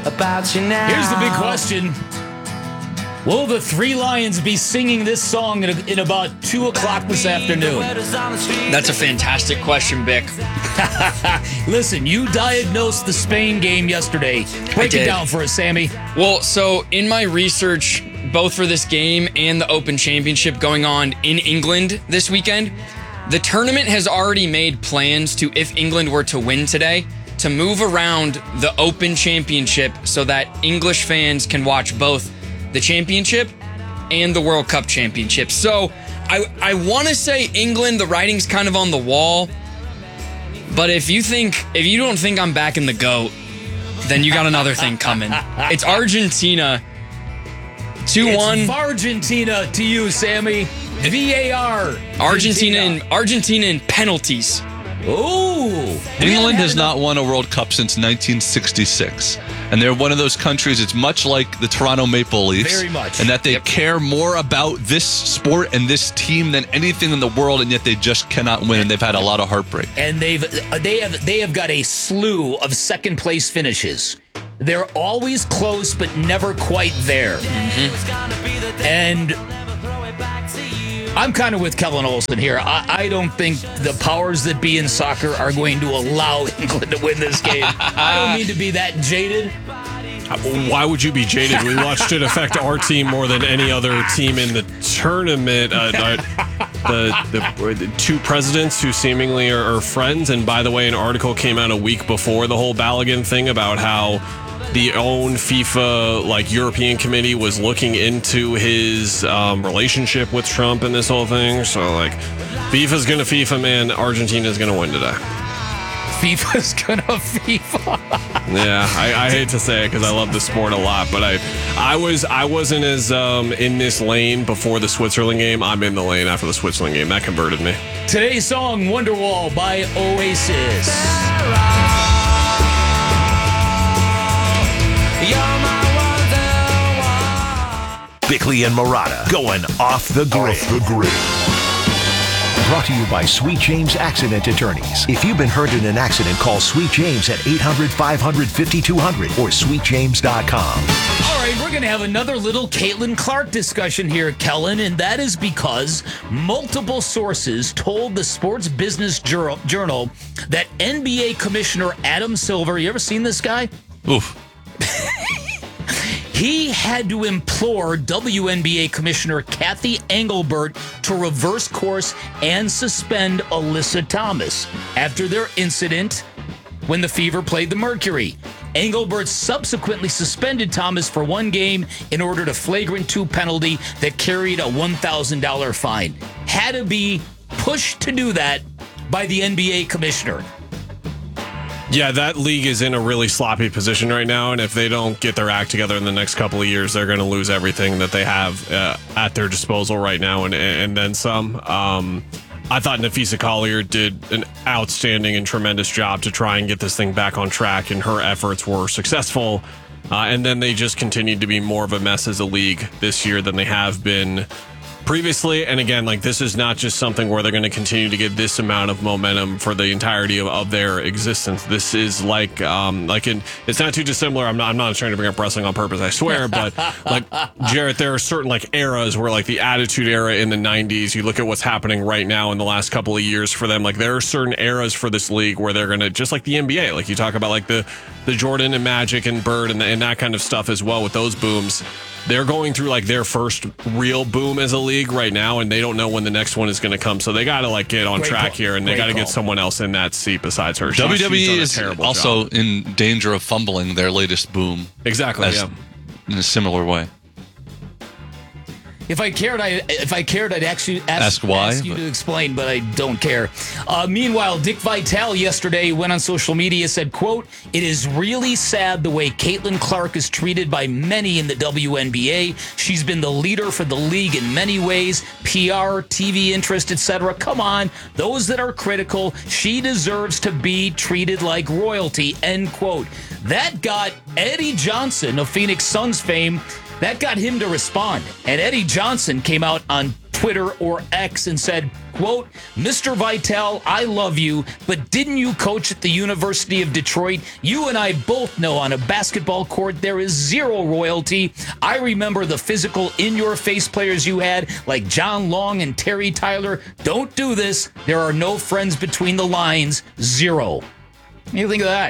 about you now. Here's the big question. Will the Three Lions be singing this song in about 2 o'clock this afternoon? That's a fantastic question, Bick. Listen, you diagnosed the Spain game yesterday. Break it down for us, Sammy. Well, so in my research, both for this game and the Open Championship going on in England this weekend, the tournament has already made plans to, if England were to win today, to move around the Open Championship so that English fans can watch both the championship and the World Cup championship. So I want to say England, the writing's kind of on the wall. But if you don't think I'm backing the GOAT, then you got another thing coming. It's Argentina. 2-1. It's Argentina to you, Sammy. VAR. Argentina in penalties. Ooh. England has not won a World Cup since 1966. And they're one of those countries, it's much like the Toronto Maple Leafs. Very much. And that they care more about this sport and this team than anything in the world, and yet they just cannot win, and they've had a lot of heartbreak. And they have got a slew of second place finishes. They're always close, but never quite there. Mm-hmm. And I'm kind of with Kellen Olson here. I don't think the powers that be in soccer are going to allow England to win this game. I don't mean to be that jaded. Why would you be jaded? We watched it affect our team more than any other team in the tournament. The two presidents who seemingly are friends. And by the way, an article came out a week before the whole Balogun thing about how the own FIFA European committee was looking into his relationship with Trump and this whole thing. So FIFA's gonna FIFA, man. Argentina's gonna win today. FIFA's gonna FIFA. Yeah, I hate to say it because I love the sport a lot, but I wasn't as in this lane before the Switzerland game. I'm in the lane after the Switzerland game. That converted me. Today's song, Wonderwall by Oasis. Bickley and Marotta going off the grid. Brought to you by Sweet James Accident Attorneys. If you've been hurt in an accident, call Sweet James at 800-500-5200 or sweetjames.com. All right, we're going to have another little Caitlin Clark discussion here, Kellen, and that is because multiple sources told the Sports Business Journal that NBA Commissioner Adam Silver, you ever seen this guy? Oof. He had to implore WNBA Commissioner Kathy Engelbert to reverse course and suspend Alyssa Thomas after their incident when the Fever played the Mercury. Engelbert subsequently suspended Thomas for 1 game in order to flagrant 2 penalty that carried a $1,000 fine. Had to be pushed to do that by the NBA commissioner. Yeah, that league is in a really sloppy position right now, and if they don't get their act together in the next couple of years, they're going to lose everything that they have at their disposal right now, and then some. I thought Nafisa Collier did an outstanding and tremendous job to try and get this thing back on track, and her efforts were successful. And then they just continued to be more of a mess as a league this year than they have been previously. And again, this is not just something where they're going to continue to get this amount of momentum for the entirety of their existence. This is it's not too dissimilar. I'm not trying to bring up wrestling on purpose, I swear, but Jarrett, there are certain eras where the Attitude Era in the 90s, you look at what's happening right now in the last couple of years for them. There are certain eras for this league where they're going to, just like the NBA, you talk about the Jordan and Magic and Bird and that kind of stuff as well with those booms. They're going through their first real boom as a league right now, and they don't know when the next one is going to come. So they got to get on track here, and they got to get someone else in that seat besides her. WWE is also in danger of fumbling their latest boom. Exactly. In a similar way. If I cared, I'd actually ask you to explain, but I don't care. Meanwhile, Dick Vitale yesterday went on social media, said, quote, "It is really sad the way Caitlin Clark is treated by many in the WNBA. She's been the leader for the league in many ways, PR, TV interest, etc. Come on, those that are critical, she deserves to be treated like royalty," end quote. That got Eddie Johnson of Phoenix Suns fame. That got him to respond. And Eddie Johnson came out on Twitter, or X and said, quote, Mr. Vitale, I love you, but didn't you coach at the University of Detroit? You and I both know on a basketball court there is zero royalty. I remember the physical in-your-face players you had, like John Long and Terry Tyler. Don't do this. There are no friends between the lines. Zero. What do you think of that?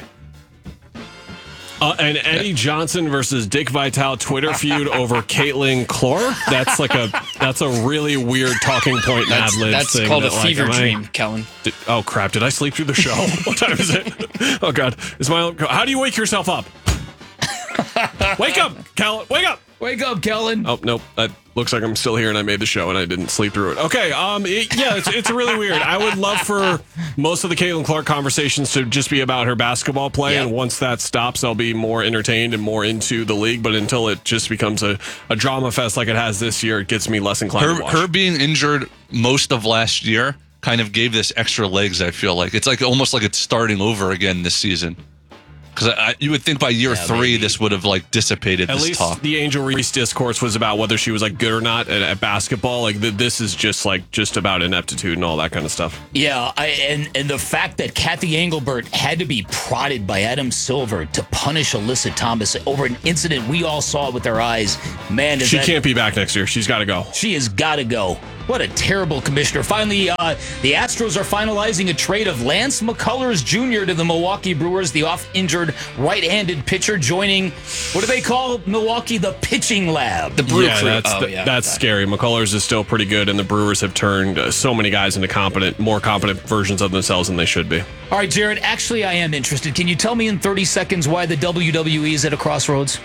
And Eddie Johnson versus Dick Vitale Twitter feud over Caitlin Clark. That's a really weird talking point ad lib. That's thing called a fever dream, Kellen. Oh crap! Did I sleep through the show? What time is it? Oh god! How do you wake yourself up? Wake up, Kellen! Wake up! Wake up, Kellen. Oh, nope. That looks like I'm still here and I made the show and I didn't sleep through it. Okay, it's really weird. I would love for most of the Caitlin Clark conversations to just be about her basketball play. Yep. And once that stops, I'll be more entertained and more into the league. But until it just becomes a drama fest like it has this year, it gets me less inclined to watch. Her being injured most of last year kind of gave this extra legs, I feel like. It's like almost like it's starting over again this season. Because you would think by year 3, this would have like dissipated at this least talk. The Angel Reese discourse was about whether she was like good or not at basketball. Like this is just about ineptitude and all that kind of stuff. Yeah, and the fact that Kathy Engelbert had to be prodded by Adam Silver to punish Alyssa Thomas over an incident we all saw with our eyes. Man, she can't be back next year. She's got to go. She has got to go. What a terrible commissioner. Finally, the Astros are finalizing a trade of Lance McCullers Jr. to the Milwaukee Brewers, the off-injured right-handed pitcher joining, what do they call Milwaukee? The pitching lab. The brew crew. That's scary. McCullers is still pretty good, and the Brewers have turned so many guys into more competent versions of themselves than they should be. All right, Jared, actually I am interested. Can you tell me in 30 seconds why the WWE is at a crossroads?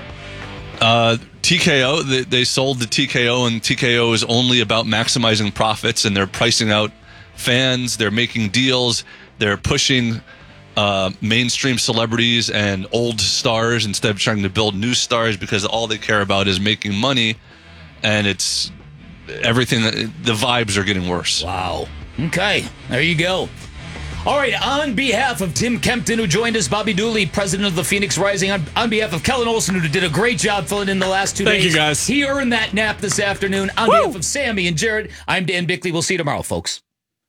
TKO, they sold the TKO, and TKO is only about maximizing profits, and they're pricing out fans, they're making deals, they're pushing mainstream celebrities and old stars instead of trying to build new stars, because all they care about is making money, and it's everything, the vibes are getting worse. Wow. Okay, there you go. All right, on behalf of Tim Kempton, who joined us, Bobby Dooley, president of the Phoenix Rising, on behalf of Kellen Olson, who did a great job filling in the last 2 days. Thank you, guys. He earned that nap this afternoon. On behalf of Sammy and Jared, I'm Dan Bickley. We'll see you tomorrow, folks.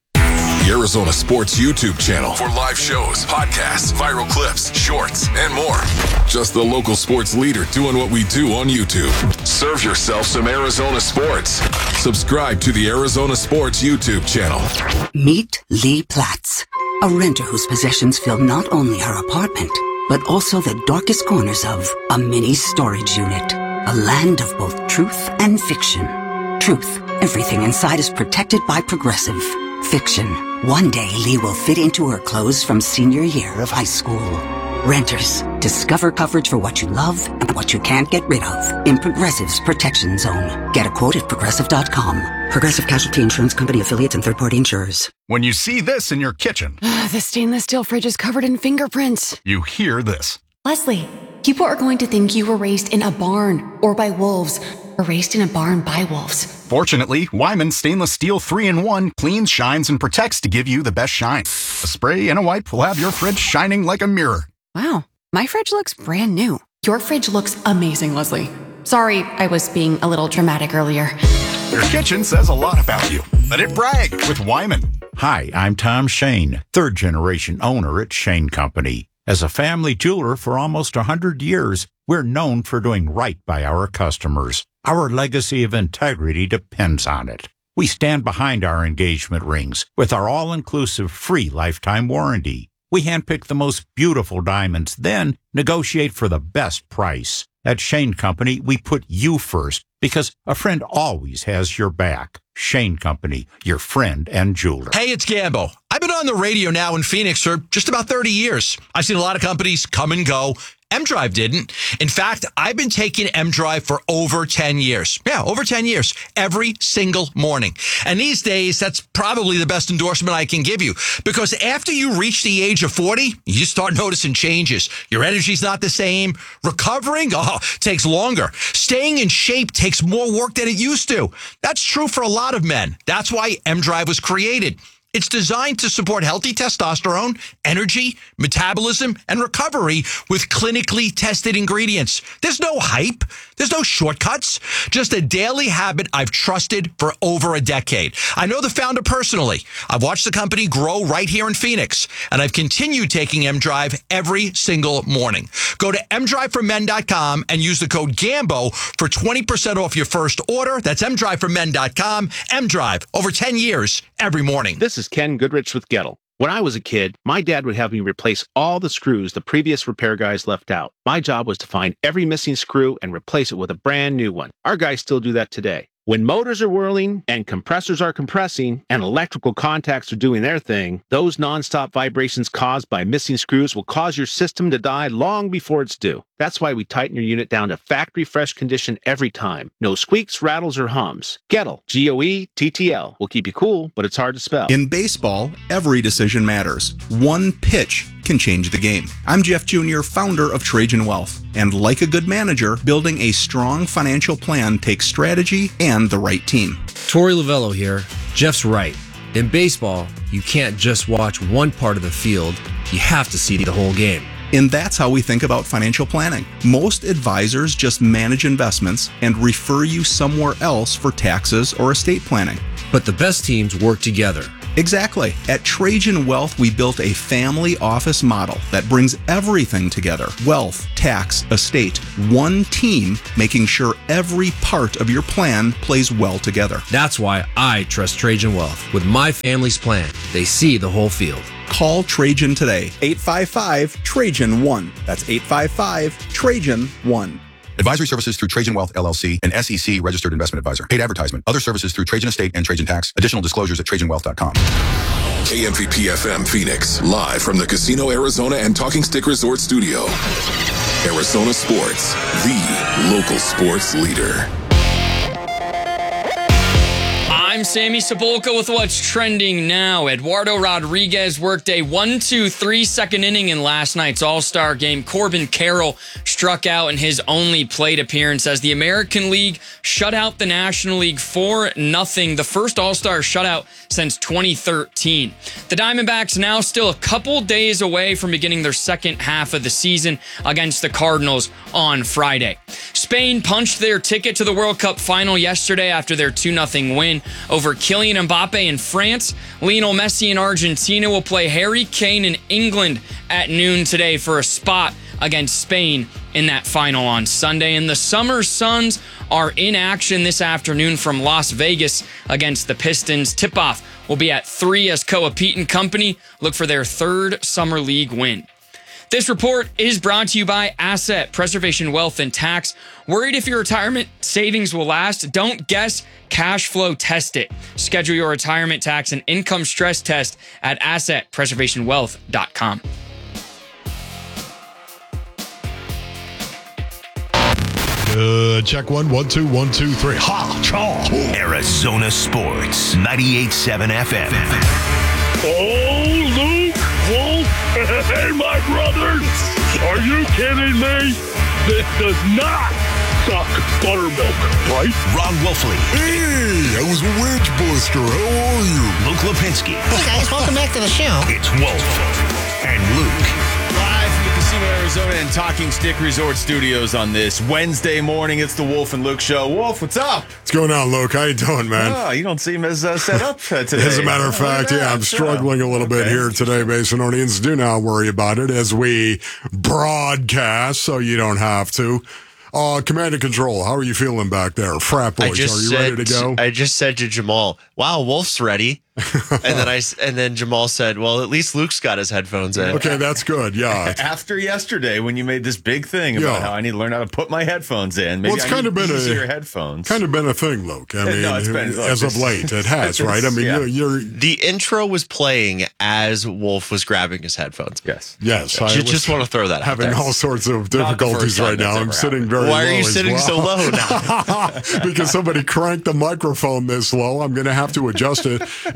The Arizona Sports YouTube channel for live shows, podcasts, viral clips, shorts, and more. Just the local sports leader doing what we do on YouTube. Serve yourself some Arizona sports. Subscribe to the Arizona Sports YouTube channel. Meet Lee Platts, a renter whose possessions fill not only her apartment, but also the darkest corners of a mini storage unit. A land of both truth and fiction. Truth, everything inside is protected by Progressive. Fiction, one day Lee will fit into her clothes from senior year of high school. Renters, discover coverage for what you love and what you can't get rid of in Progressive's Protection Zone. Get a quote at Progressive.com. Progressive Casualty Insurance Company affiliates and third-party insurers. When you see this in your kitchen, the stainless steel fridge is covered in fingerprints. You hear this. Leslie, people are going to think you were raised in a barn or by wolves, or raised in a barn by wolves. Fortunately, Wyman Stainless Steel 3-in-1 cleans, shines, and protects to give you the best shine. A spray and a wipe will have your fridge shining like a mirror. Wow, my fridge looks brand new. Your fridge looks amazing, Leslie. Sorry, I was being a little dramatic earlier. Your kitchen says a lot about you. Let it brag with Wyman. Hi, I'm Tom Shane, third-generation owner at Shane Company. As a family jeweler for almost 100 years, we're known for doing right by our customers. Our legacy of integrity depends on it. We stand behind our engagement rings with our all-inclusive free lifetime warranty. We handpick the most beautiful diamonds, then negotiate for the best price. At Shane Company, we put you first because a friend always has your back. Shane Company, your friend and jeweler. Hey, it's Gambo. I've been on the radio now in Phoenix for just about 30 years. I've seen a lot of companies come and go. M-Drive didn't. In fact, I've been taking M-Drive for over 10 years. Yeah, over 10 years. Every single morning. And these days, that's probably the best endorsement I can give you. Because after you reach the age of 40, you start noticing changes. Your energy's not the same. Recovering, takes longer. Staying in shape takes more work than it used to. That's true for a lot of men. That's why M-Drive was created. It's designed to support healthy testosterone, energy, metabolism, and recovery with clinically tested ingredients. There's no hype. There's no shortcuts. Just a daily habit I've trusted for over a decade. I know the founder personally. I've watched the company grow right here in Phoenix, and I've continued taking M-Drive every single morning. Go to mdriveformen.com and use the code GAMBO for 20% off your first order. That's mdriveformen.com. M-Drive, over 10 years, every morning. This is Ken Goodrich with Gettle. When I was a kid, my dad would have me replace all the screws the previous repair guys left out. My job was to find every missing screw and replace it with a brand new one. Our guys still do that today. When motors are whirling and compressors are compressing and electrical contacts are doing their thing, those nonstop vibrations caused by missing screws will cause your system to die long before it's due. That's why we tighten your unit down to factory fresh condition every time. No squeaks, rattles, or hums. Gettle, Goettl, will keep you cool, but it's hard to spell. In baseball, every decision matters. One pitch can change the game. I'm Jeff Jr., founder of Trajan Wealth. And like a good manager, building a strong financial plan takes strategy and the right team. Torey Lavello here. Jeff's right. In baseball, you can't just watch one part of the field. You have to see the whole game. And that's how we think about financial planning. Most advisors just manage investments and refer you somewhere else for taxes or estate planning. But the best teams work together. Exactly. At Trajan Wealth, we built a family office model that brings everything together. Wealth, tax, estate, one team, making sure every part of your plan plays well together. That's why I trust Trajan Wealth. With my family's plan, they see the whole field. Call Trajan today. 855-TRAJAN-1. That's 855-TRAJAN-1. Advisory services through Trajan Wealth, LLC, an SEC registered investment advisor. Paid advertisement. Other services through Trajan Estate and Trajan Tax. Additional disclosures at TrajanWealth.com. KMVP FM Phoenix, live from the Casino Arizona and Talking Stick Resort Studio. Arizona Sports, the local sports leader. I'm Sammy Sepulka with what's trending now. Eduardo Rodriguez worked a 1-2-3 second inning in last night's All-Star game. Corbin Carroll struck out in his only plate appearance as the American League shut out the National League 4-0, the first All-Star shutout since 2013. The Diamondbacks now still a couple days away from beginning their second half of the season against the Cardinals on Friday. Spain punched their ticket to the World Cup final yesterday after their 2-0 win over Kylian Mbappe in France. Lionel Messi in Argentina will play Harry Kane in England at noon today for a spot against Spain in that final on Sunday. And the Summer Suns are in action this afternoon from Las Vegas against the Pistons. Tip-off will be at 3 as Koa Pete and company look for their third Summer League win. This report is brought to you by Asset Preservation Wealth and Tax. Worried if your retirement savings will last? Don't guess. Cash flow test it. Schedule your retirement tax and income stress test at assetpreservationwealth.com. Check 1, 1, 2, 1, 2, 3. Ha! Chaw! Arizona Sports, 98.7 FM. Oh, Luke, Wolf, hey, my brothers! Are you kidding me? This does not suck buttermilk, right? Ron Wolfley. Hey, I was a wedge buster. How are you? Luke Lipinski. Hey, guys, welcome back to the show. It's Wolf and Luke. Live from the Casino Arizona and Talking Stick Resort Studios on this Wednesday morning. It's the Wolf and Luke Show. Wolf, what's up? What's going on, Luke? How you doing, man? Oh, you don't seem as set up today. As a matter of fact, I'm struggling a little bit here today, Masononians. Do not worry about it as we broadcast, so you don't have to. Command and Control, how are you feeling back there? Frat boys, are you ready to go? I just said to Jamal, wow, Wolf's ready. and then Jamal said, well, at least Luke's got his headphones in. Okay, that's good, yeah. After yesterday, when you made this big thing about how I need to learn how to put my headphones in, maybe it's kind of been easier headphones. Kind of been a thing, Luke. I mean, it's been, as of late, it has, right? I mean, you're... The intro was playing as Wolf was grabbing his headphones. Yes. I just want to throw that out having there. all sorts of difficulties right now. I'm sitting very low. Why are you sitting so low now? Because somebody cranked the microphone this low. I'm going to have to adjust it. And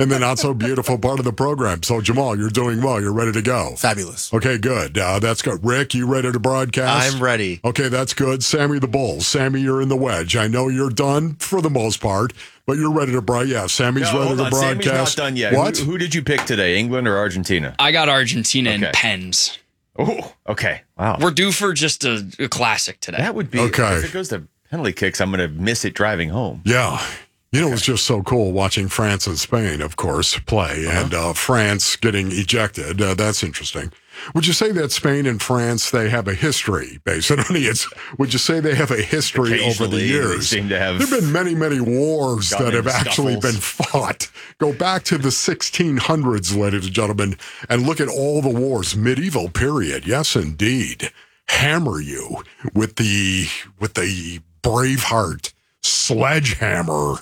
in the not so beautiful part of the program. So, Jamal, you're doing well. You're ready to go. Fabulous. Okay, good. That's good. Rick, you ready to broadcast? I'm ready. Okay, that's good. Sammy the Bull. Sammy, you're in the wedge. I know you're done for the most part, but you're ready to broadcast. Yeah, Sammy's ready to broadcast. Sammy's not done yet. What? Who did you pick today, England or Argentina? I got Argentina in pens. Oh, okay. Wow. We're due for just a classic today. That would be, Okay. if it goes to penalty kicks, I'm going to miss it driving home. Yeah. You know, it was just so cool watching France and Spain, of course, play, and France getting ejected. That's interesting. Would you say that Spain and France, they have a history, basically? Would you say they have a history over the Occasionally, years? they seem to have There have been many, many wars gotten that have into actually scuffles. been fought. Go back to the 1600s, ladies and gentlemen, and look at all the wars, medieval period. Yes, indeed. Hammer you with the Braveheart sledgehammer.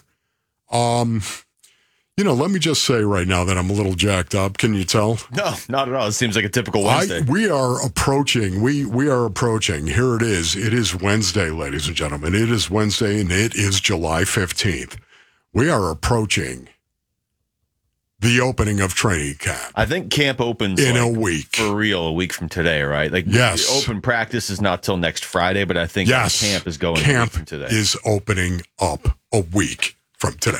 You know, let me just say right now that I'm a little jacked up. Can you tell? No, not at all. It seems like a typical Wednesday. We are approaching. We are approaching. Here it is. It is Wednesday, ladies and gentlemen. It is Wednesday, and it is July 15th. We are approaching the opening of training camp. I think camp opens in a week. For real, a week from today, right? Like, yes. Open practice is not till next Friday, but I think camp is going a week from today. Is opening up a week from today.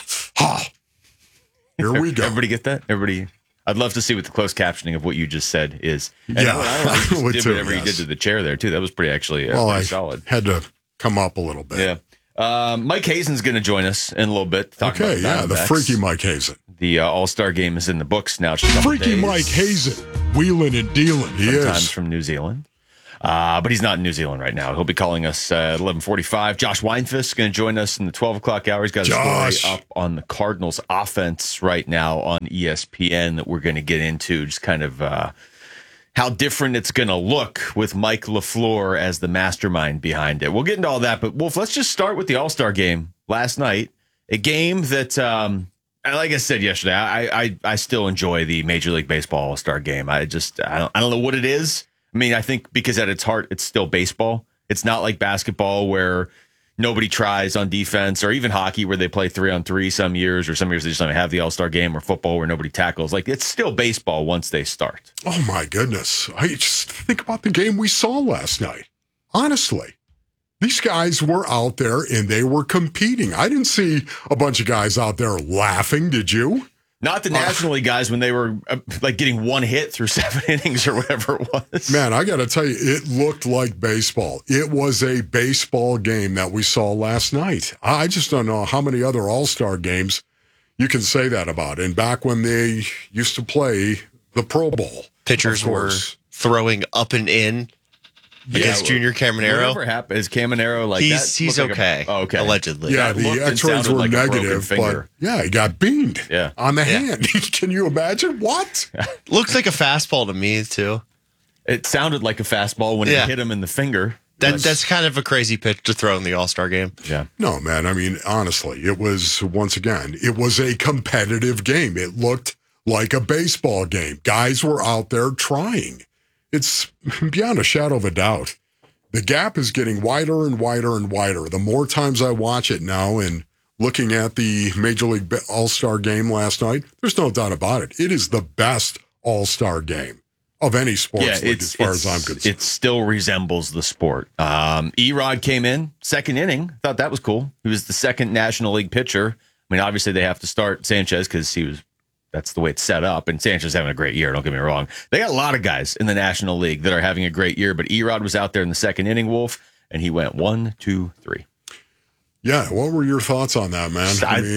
Here we go. Everybody get that? Everybody. I'd love to see what the closed captioning of what you just said is. And Yeah, I would did too, whatever you did to the chair there too. That was pretty actually pretty solid. Had to come up a little bit. Yeah. Mike Hazen's going to join us in a little bit. To talk Okay, about the Diamondbacks. freaky Mike Hazen. The All-Star game is in the books now. Just a couple Freaky days. Mike Hazen, wheeling and dealing. He Sometimes is. from New Zealand. But he's not in New Zealand right now. He'll be calling us at 11:45. Josh Weinfuss is going to join us in the 12 o'clock hour. He's got a story up on the Cardinals offense right now on ESPN that we're going to get into, just kind of how different it's going to look with Mike LaFleur as the mastermind behind it. We'll get into all that, but Wolf, let's just start with the All-Star game last night, a game that, like I said yesterday, I still enjoy the Major League Baseball All-Star game. I don't know what it is. I mean, I think because at its heart, it's still baseball. It's not like basketball where nobody tries on defense, or even hockey where they play 3-on-3 some years, or some years they just don't have the All-Star game, or football where nobody tackles. Like, it's still baseball once they start. Oh, my goodness. I just think about the game we saw last night. Honestly, these guys were out there and they were competing. I didn't see a bunch of guys out there laughing. Did you? Not the National League guys when they were like getting one hit through 7 innings or whatever it was. Man, I got to tell you, it looked like baseball. It was a baseball game that we saw last night. I just don't know how many other All-Star games you can say that about. And back when they used to play the Pro Bowl. Pitchers were throwing up and in against Junior Caminero. Whatever happened, is Caminero like he's okay. Okay. Allegedly. Yeah, That the looked and X-rays sounded were like a broken negative, but finger. yeah, he got beamed on the hand. Can you imagine? What? Looks like a fastball to me, too. It sounded like a fastball when it hit him in the finger. That's kind of a crazy pitch to throw in the All-Star game. Yeah. No, man. I mean, honestly, it was, once again, it was a competitive game. It looked like a baseball game. Guys were out there trying. It's beyond a shadow of a doubt. The gap is getting wider and wider and wider. The more times I watch it now and looking at the Major League All-Star game last night, there's no doubt about it. It is the best All-Star game of any sports league as far as I'm concerned. It still resembles the sport. Erod came in, second inning. Thought that was cool. He was the second National League pitcher. I mean, obviously they have to start Sanchez because that's the way it's set up. And Sanchez having a great year, don't get me wrong. They got a lot of guys in the National League that are having a great year, but Erod was out there in the second inning, Wolf, and he went 1, 2, 3. Yeah, what were your thoughts on that, man?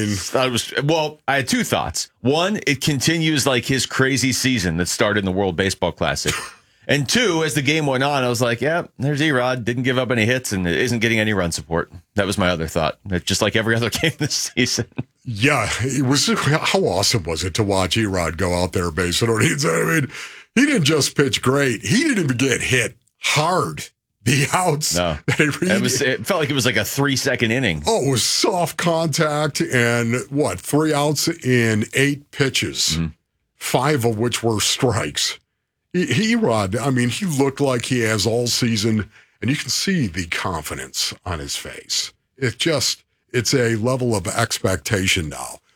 I had two thoughts. One, it continues like his crazy season that started in the World Baseball Classic. And two, as the game went on, I was like, yeah, there's Erod. Didn't give up any hits and isn't getting any run support. That was my other thought. Just like every other game this season. Yeah, it was. How awesome was it to watch Erod go out there based on hits? I mean, he didn't just pitch great. He didn't even get hit hard. The outs. No. It felt like it was like a 3-second inning. Oh, it was soft contact and 3 outs in 8 pitches, 5 of which were strikes. Erod, I mean, he looked like he has all season, and you can see the confidence on his face. It's a level of expectation now.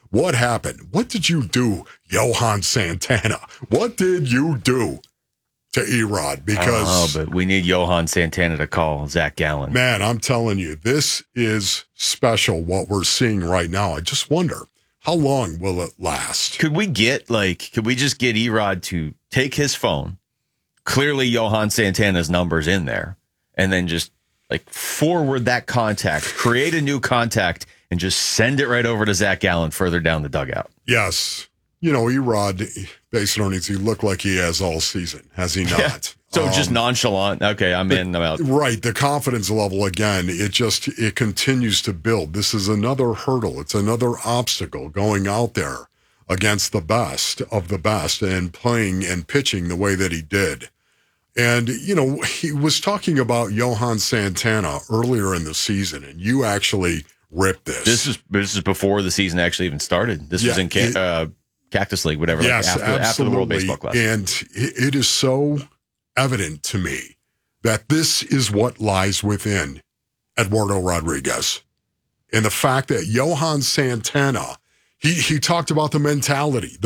What happened? What did you do, Johan Santana? What did you do to Erod? Because but we need Johan Santana to call Zach Gallen. Man, I'm telling you, this is special what we're seeing right now. I just wonder, how long will it last? Could we just get Erod to take his phone, clearly Johan Santana's number's in there, and then just forward that contact, create a new contact, and just send it right over to Zach Gallen further down the dugout? Yes. Erod, based on it, he looked like he has all season. Has he not? Yeah. So just nonchalant. Okay, I'm in, I'm out. Right. The confidence level, again, it continues to build. This is another hurdle. It's another obstacle going out there against the best of the best and playing and pitching the way that he did. And, he was talking about Johan Santana earlier in the season, and you actually ripped this. This is before the season actually even started. This was in Cactus League, whatever. Yes, after the World Baseball Classic. And it is so evident to me that this is what lies within Eduardo Rodriguez. And the fact that Johan Santana, he talked about the mentality.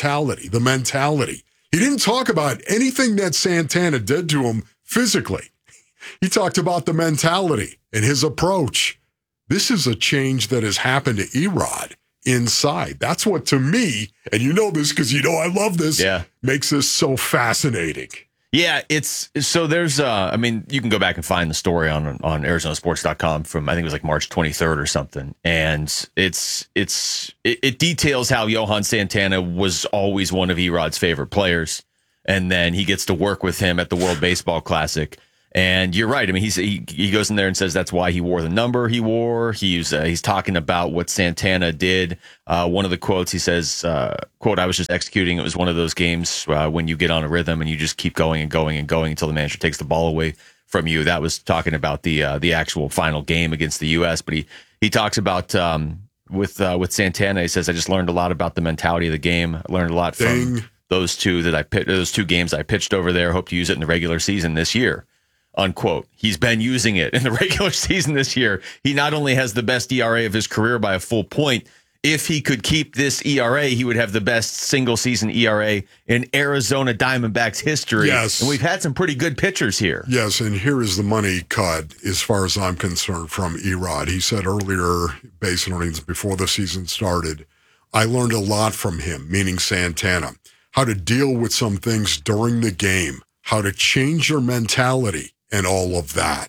He didn't talk about anything that Santana did to him physically. He talked about the mentality and his approach. This is a change that has happened to Erod inside. That's what, to me, and you know this because I love this, makes this so fascinating. Yeah, there's you can go back and find the story on ArizonaSports.com from, I think it was March 23rd or something. And it details how Johan Santana was always one of Erod's favorite players. And then he gets to work with him at the World Baseball Classic. And you're right. I mean, he goes in there and says that's why he wore the number he wore. He's talking about what Santana did. One of the quotes, he says, quote, "I was just executing. It was one of those games when you get on a rhythm and you just keep going and going and going until the manager takes the ball away from you." That was talking about the actual final game against the U.S. But he talks about with Santana. He says, "I just learned a lot about the mentality of the game. I learned a lot from those two games I pitched over there. Hope to use it in the regular season this year." Unquote. He's been using it in the regular season this year. He not only has the best ERA of his career by a full point, if he could keep this ERA, he would have the best single season ERA in Arizona Diamondbacks history. Yes. And we've had some pretty good pitchers here. Yes, and here is the money cut, as far as I'm concerned, from Erod. He said earlier, base earnings before the season started, "I learned a lot from him," meaning Santana, how to deal with some things during the game, how to change your mentality, and all of that.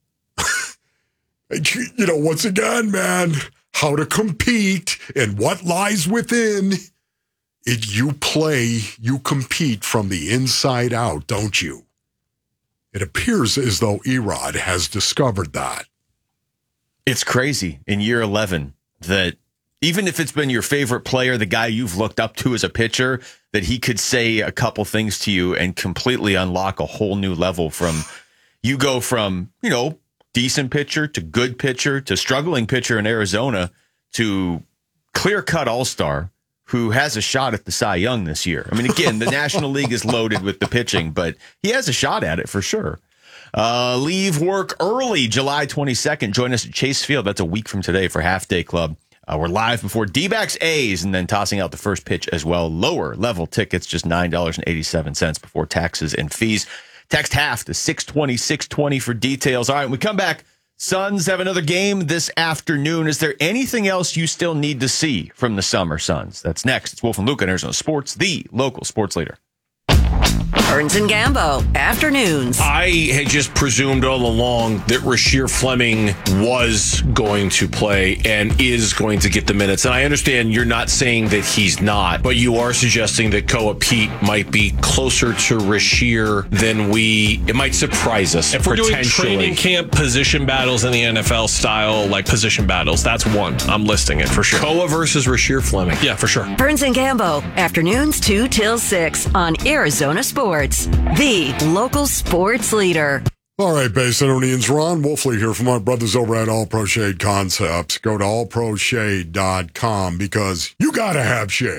Once again, man, how to compete and what lies within. You compete from the inside out, don't you? It appears as though Erod has discovered that. It's crazy in year 11 that even if it's been your favorite player, the guy you've looked up to as a pitcher, that he could say a couple things to you and completely unlock a whole new level from... You go from, decent pitcher to good pitcher to struggling pitcher in Arizona to clear-cut all-star who has a shot at the Cy Young this year. I mean, again, the National League is loaded with the pitching, but he has a shot at it for sure. Leave work early, July 22nd. Join us at Chase Field. That's a week from today for Half Day Club. We're live before D-backs A's and then tossing out the first pitch as well. Lower level tickets, just $9.87 before taxes and fees. Text half to 620 for details. All right, when we come back, Suns have another game this afternoon. Is there anything else you still need to see from the Summer Suns? That's next. It's Wolf and Luke on Arizona Sports, the local sports leader. Burns and Gambo, afternoons. I had just presumed all along that Rasheer Fleming was going to play and is going to get the minutes. And I understand you're not saying that he's not, but you are suggesting that Koa Pete might be closer to Rasheer than it might surprise us. If we're doing training camp position battles in the NFL style, like position battles, that's one. I'm listing it for sure. Koa versus Rasheer Fleming. Yeah, for sure. Burns and Gambo, afternoons 2 till 6 on Arizona Sports, the local sports leader. All right, Basinonians, Ron Wolfley here from my brothers over at All Pro Shade Concepts. Go to allproshade.com because you got to have shade.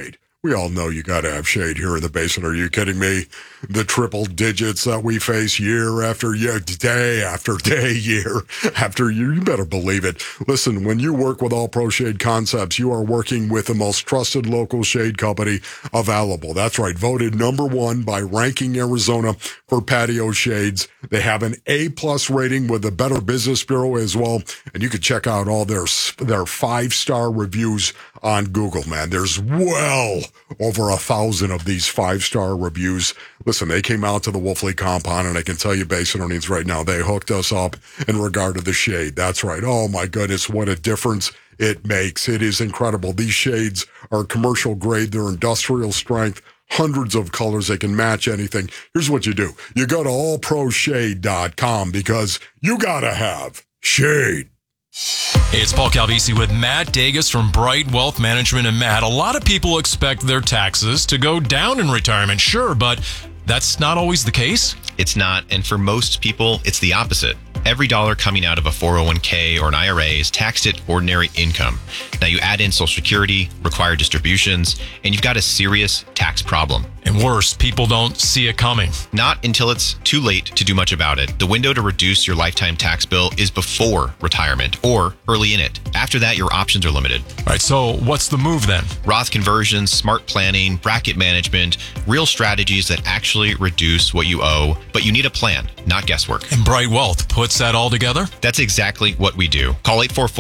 We all know you got to have shade here in the basement. Are you kidding me? The triple digits that we face year after year, day after day, year after year. You better believe it. Listen, when you work with All Pro Shade Concepts, you are working with the most trusted local shade company available. That's right. Voted #1 by Ranking Arizona for patio shades. They have an A+ rating with the Better Business Bureau as well. And you can check out all their 5-star reviews on Google, man. There's well over 1,000 of these 5-star reviews. Listen, they came out to the Wolfley compound, and I can tell you, Basin Earnings right now, they hooked us up in regard to the shade. That's right. Oh, my goodness, what a difference it makes. It is incredible. These shades are commercial grade. They're industrial strength. Hundreds of colors. They can match anything. Here's what you do. You go to allproshade.com because you got to have shade. It's Paul Calvisi with Matt Dagus from Bright Wealth Management. And Matt, a lot of people expect their taxes to go down in retirement, sure, but that's not always the case. It's not, and for most people, it's the opposite. Every dollar coming out of a 401k or an IRA is taxed at ordinary income. Now you add in Social Security, required distributions, and you've got a serious tax problem. And worse, people don't see it coming. Not until it's too late to do much about it. The window to reduce your lifetime tax bill is before retirement or early in it. After that, your options are limited. All right, so what's the move then? Roth conversions, smart planning, bracket management, real strategies that actually reduce what you owe, but you need a plan, not guesswork. And Bright Wealth puts that all together? That's exactly what we do. Call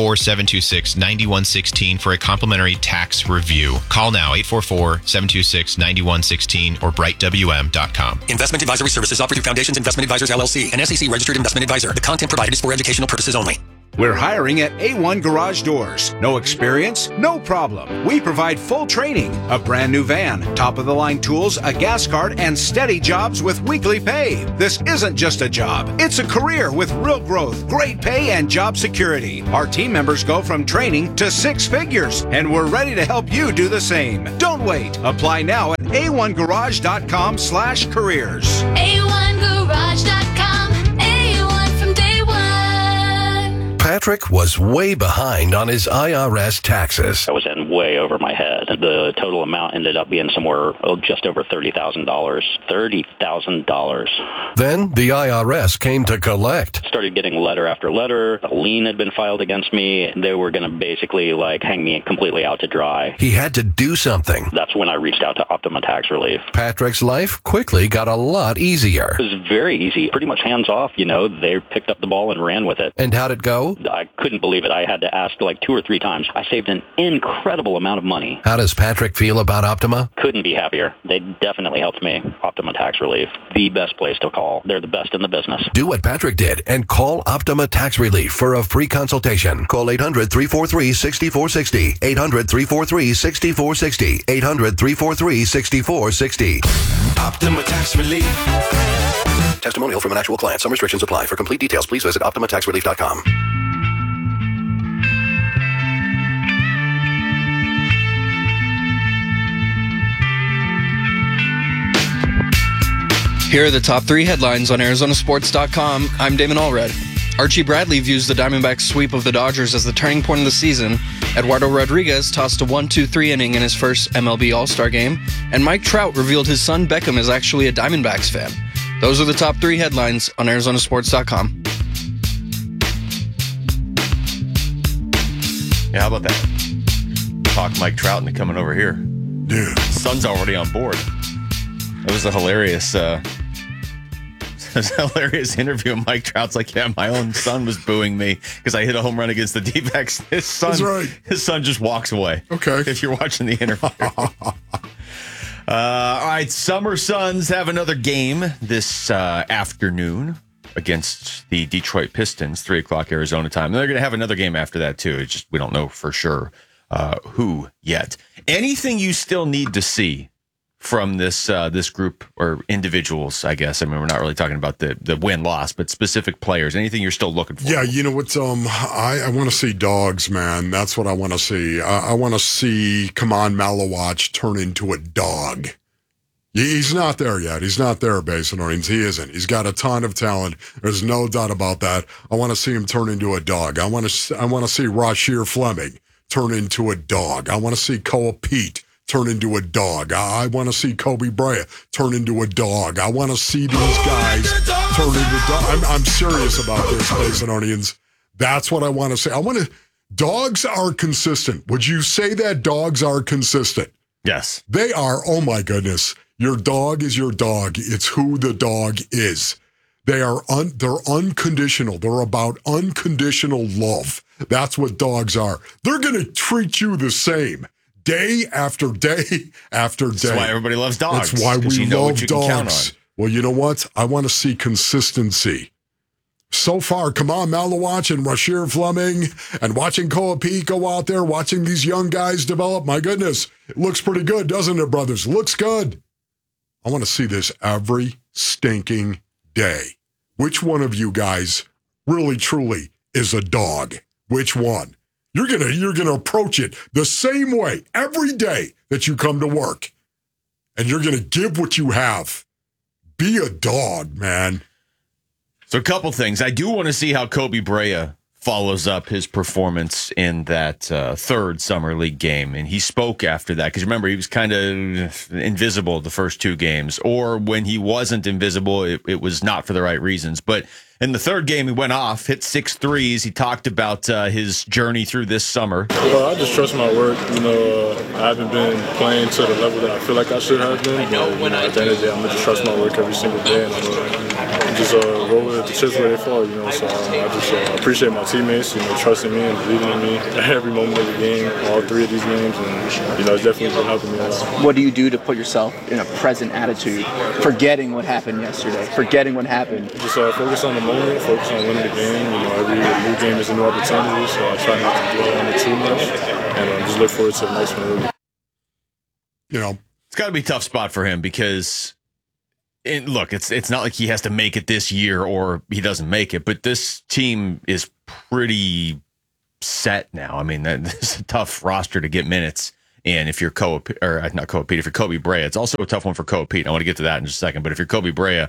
844-726-9116 for a complimentary tax review. Call now, 844-726-9116 or brightwm.com. Investment advisory services offered through Foundations Investment Advisors, LLC, an SEC registered investment advisor. The content provided is for educational purposes only. We're hiring at A1 Garage Doors. No experience? No problem. We provide full training, a brand new van, top-of-the-line tools, a gas card, and steady jobs with weekly pay. This isn't just a job. It's a career with real growth, great pay, and job security. Our team members go from training to 6 figures, and we're ready to help you do the same. Don't wait. Apply now at a1garage.com/careers. A1garage.com. A1 from day one. Patrick was way behind on his IRS taxes. I was in way over my head. The total amount ended up being somewhere just over $30,000. $30,000. Then the IRS came to collect. Started getting letter after letter. A lien had been filed against me. They were going to basically hang me completely out to dry. He had to do something. That's when I reached out to Optima Tax Relief. Patrick's life quickly got a lot easier. It was very easy. Pretty much hands off. They picked up the ball and ran with it. And how'd it go? I couldn't believe it. I had to ask 2 or 3 times. I saved an incredible amount of money. How does Patrick feel about Optima? Couldn't be happier. They definitely helped me. Optima Tax Relief, the best place to call. They're the best in the business. Do what Patrick did and call Optima Tax Relief for a free consultation. Call 800-343-6460. 800-343-6460. 800-343-6460. Optima Tax Relief. Testimonial from an actual client. Some restrictions apply. For complete details, please visit OptimaTaxRelief.com. Here are the top 3 headlines on ArizonaSports.com. I'm Damon Allred. Archie Bradley views the Diamondbacks' sweep of the Dodgers as the turning point of the season. Eduardo Rodriguez tossed a 1-2-3 inning in his first MLB All-Star game. And Mike Trout revealed his son Beckham is actually a Diamondbacks fan. Those are the top 3 headlines on ArizonaSports.com. Yeah, how about that? Talk Mike Trout into coming over here. Yeah. Son's already on board. It was a hilarious interview. Mike Trout's like, yeah, my own son was booing me because I hit a home run against the D-backs. His son just walks away. Okay. If you're watching the interview. All right, Summer Suns have another game this afternoon against the Detroit Pistons, 3 o'clock Arizona time. And they're going to have another game after that, too. It's just we don't know for sure who yet. Anything you still need to see from this group or individuals, I guess. I mean, we're not really talking about the win-loss, but specific players. Anything you're still looking for? Yeah, you know what? I want to see dogs, man. That's what I want to see. I want to see Kaman Malawach turn into a dog. He's not there yet. He's not there, Basin Earnings. He isn't. He's got a ton of talent. There's no doubt about that. I want to see him turn into a dog. I want to see Rasheer Fleming turn into a dog. I want to see Cole Pete turn into a dog. I want to see Kobe Bryant turn into a dog. I want to see these guys turn into dogs. I'm serious about this, Basinonians. That's what I want to say. Dogs are consistent. Would you say that dogs are consistent? Yes. They are. Oh, my goodness. Your dog is your dog. It's who the dog is. They're unconditional. They're about unconditional love. That's what dogs are. They're going to treat you the same day after day after day. That's why everybody loves dogs. That's why we love dogs. On. Well, you know what? I want to see consistency. So far, come on, Malawach and Rasheer Fleming, and watching Koa Pete go out there, watching these young guys develop. My goodness, it looks pretty good, doesn't it, brothers? Looks good. I want to see this every stinking day. Which one of you guys really, truly is a dog? Which one? You're gonna approach it the same way every day that you come to work, and you're gonna give what you have. Be a dog, man. So a couple things. I do want to see how Kobe Bryant follows up his performance in that third Summer League game. And he spoke after that, because remember, he was kind of invisible the first two games. Or when he wasn't invisible, it was not for the right reasons. But in the third game, he went off, hit 6 threes. He talked about his journey through this summer. Well, I just trust my work. I haven't been playing to the level that I feel like I should have been. But at the end of the day, I'm going to just trust my work every single day. And I'm just roll with the chips where they fall, So I just appreciate my teammates, trusting me and believing in me every moment of the game, all 3 of these games. And, it's definitely been helping me a lot. What do you do to put yourself in a present attitude, forgetting what happened yesterday, forgetting what happened? Just focus on the moment, focus on winning the game. Every new game is a new opportunity, so I try not to dwell on it too much, and just look forward to the next one. It's got to be a tough spot for him because, look, it's not like he has to make it this year or he doesn't make it, but this team is pretty set now. I mean, this is a tough roster to get minutes in if you're if you're Kobe Bryant. It's also a tough one for Koa Pete. I want to get to that in just a second, but if you're Kobe Bryant,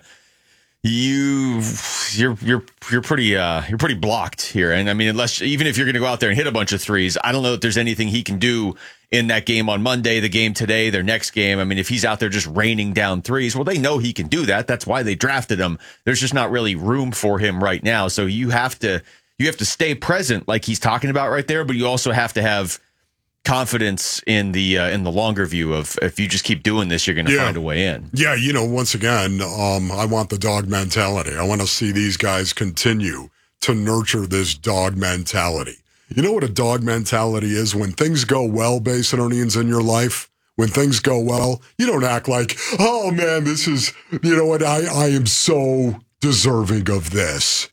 you're pretty blocked here. And I mean, even if you're going to go out there and hit a bunch of threes, I don't know that there's anything he can do in that game on Monday, the game today, their next game. I mean, if he's out there just raining down threes, well, they know he can do that. That's why they drafted him. There's just not really room for him right now. So you have to stay present, like he's talking about right there, but you also have to have confidence in the longer view of, if you just keep doing this, you're going to find a way in. Yeah, once again, I want the dog mentality. I want to see these guys continue to nurture this dog mentality. You know what a dog mentality is? When things go well, Basinonians, in your life, when things go well, you don't act like, oh man, this is, I am so deserving of this.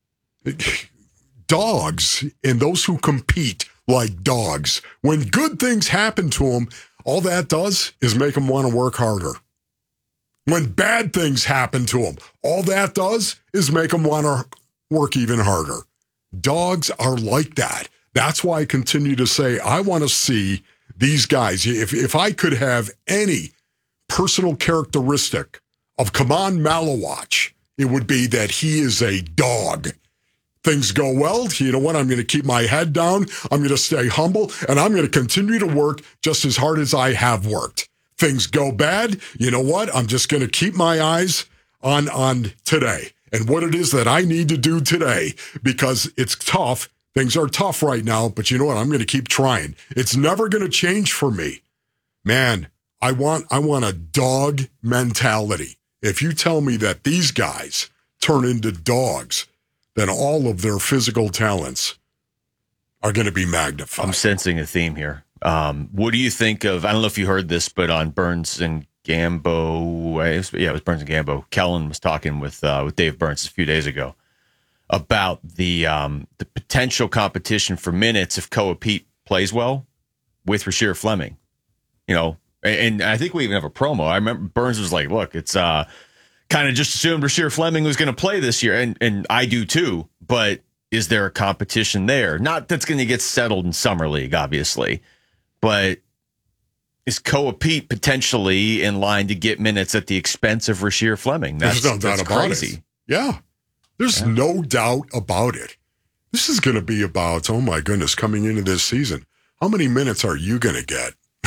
Dogs and those who compete like dogs, when good things happen to them, all that does is make them want to work harder. When bad things happen to them, all that does is make them want to work even harder. Dogs are like that. That's why I continue to say I want to see these guys. If I could have any personal characteristic of Kaman Malawach, it would be that he is a dog. Things go well, you know what? I'm going to keep my head down. I'm going to stay humble, and I'm going to continue to work just as hard as I have worked. Things go bad, you know what? I'm just going to keep my eyes on today and what it is that I need to do today, because it's tough. Things are tough right now, but you know what? I'm going to keep trying. It's never going to change for me. Man, I want a dog mentality. If you tell me that these guys turn into dogs, then all of their physical talents are going to be magnified. I'm sensing a theme here. What do you think of, I don't know if you heard this, but on Burns and Gambo, it was Burns and Gambo. Kellen was talking with Dave Burns a few days ago about the potential competition for minutes if Koa Pete plays well with Rasheer Fleming. And I think we even have a promo. I remember Burns was like, look, it's kind of just assumed Rasheer Fleming was going to play this year, and I do too, but is there a competition there? Not that's going to get settled in Summer League, obviously, but is Koa Pete potentially in line to get minutes at the expense of Rasheer Fleming? There's no doubt about it. Yeah, there's no doubt about it. This is going to be about, oh my goodness, coming into this season, how many minutes are you going to get?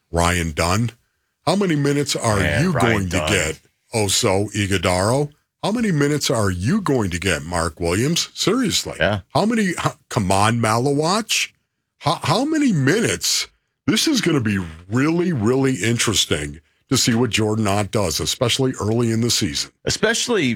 Ryan Dunn? How many minutes are you going to get Oso Ighodaro? How many minutes are you going to get Mark Williams? Seriously. Yeah. Come on, Malawach. How many minutes? This is going to be really, really interesting to see what Jordan Ott does, especially early in the season. Especially,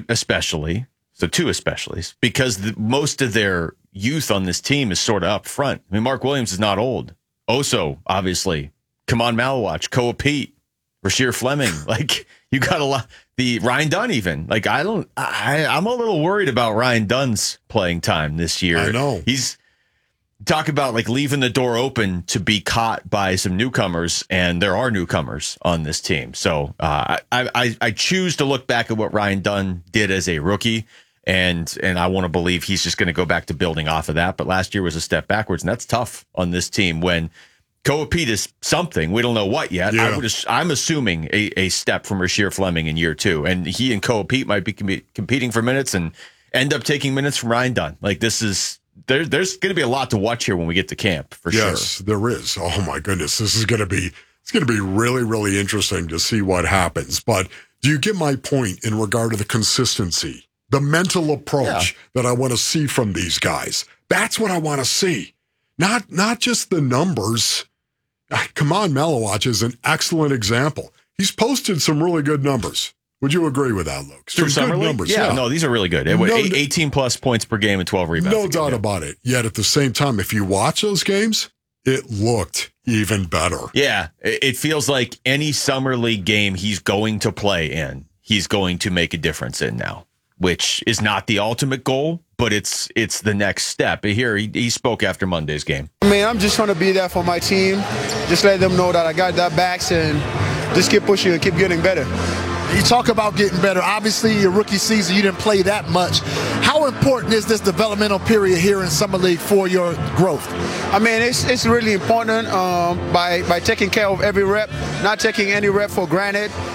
so two especiallys, because most of their youth on this team is sort of up front. I mean, Mark Williams is not old. Oso, obviously. Kamon Malawach, Koa Pete, Rasheer Fleming. Like, you got a lot. The Ryan Dunn even. Like, I'm a little worried about Ryan Dunn's playing time this year. I know. He's talk about like leaving the door open to be caught by some newcomers, and there are newcomers on this team. So I choose to look back at what Ryan Dunn did as a rookie, and I want to believe he's just going to go back to building off of that. But last year was a step backwards, and that's tough on this team when Koa Pete is something. We don't know what yet. Yeah. I'm assuming a step from Rasheer Fleming in year 2, and he and Koa Pete might be competing for minutes and end up taking minutes from Ryan Dunn. Like, this is there's going to be a lot to watch here when we get to camp for sure. Yes, there is. Oh my goodness, this is going to be really, really interesting to see what happens. But do you get my point in regard to the consistency, the mental approach that I want to see from these guys? That's what I want to see. Not just the numbers. Kamon Malawach is an excellent example. He's posted some really good numbers. Would you agree with that, Luke? Through summer league? Numbers. Yeah, no, these are really good. 18 plus points per game and 12 rebounds. No doubt about it. Yet at the same time, if you watch those games, it looked even better. Yeah, it feels like any summer league game he's going to play in, he's going to make a difference in now, which is not the ultimate goal, but it's the next step. Here, he spoke after Monday's game. I mean, I'm just trying to be there for my team. Just let them know that I got their backs and just keep pushing and keep getting better. You talk about getting better. Obviously, your rookie season, you didn't play that much. How important is this developmental period here in Summer League for your growth? I mean, it's really important by taking care of every rep, not taking any rep for granted.